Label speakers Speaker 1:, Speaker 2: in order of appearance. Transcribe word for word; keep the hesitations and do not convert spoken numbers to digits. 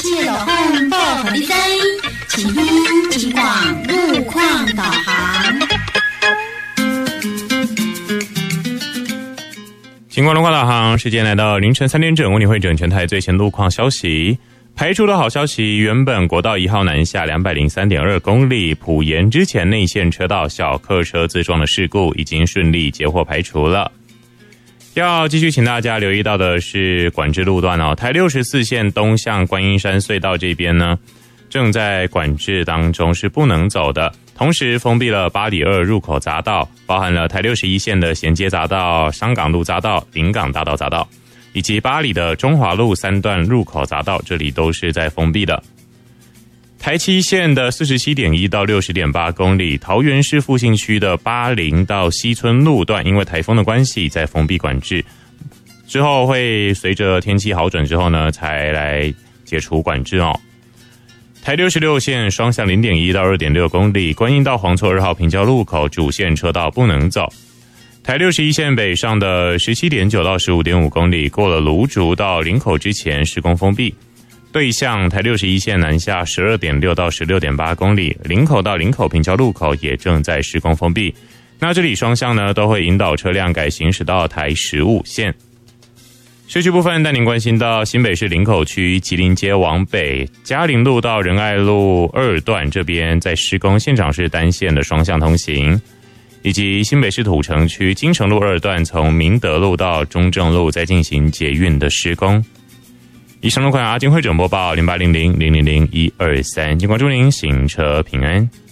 Speaker 1: 切路况报给你知，请听警广路况导航。
Speaker 2: 警广路况导航，时间来到凌晨三点整，为你汇整全台最新路况消息。排除的好消息，原本国道一号南下 两百零三点二 公里埔盐之前内线车道小客车自撞的事故已经顺利截获排除了。要继续请大家留意到的是管制路段哦，台六十四线东向观音山隧道这边呢，正在管制当中，是不能走的。同时封闭了八里二入口匝道，包含了台六十一线的衔接匝道、香港路匝道、临港大道匝道，以及八里的中华路三段入口匝道，这里都是在封闭的。台七线的 四十七点一 到 六十点八 公里，桃园市复兴区的八零到西村路段，因为台风的关系在封闭管制，之后会随着天气好转之后呢，才来解除管制哦。台六十六线双向 零点一 到 二点六 公里，观音到黄厝二号平交路口主线车道不能走。台六十一线北上的 十七点九 到 十五点五 公里，过了芦竹到林口之前施工封闭。对向台六十一线南下 十二点六 到 十六点八 公里，林口到林口平交路口也正在施工封闭。那这里双向呢都会引导车辆改行驶到台十五线。市区部分带您关心到新北市林口区吉林街往北嘉陵路到仁爱路二段这边在施工，现场是单线的双向通行，以及新北市土城区金城路二段从明德路到中正路在进行捷运的施工。以上路况阿金汇整播报零八零零零零零一二三，警广祝您行车平安。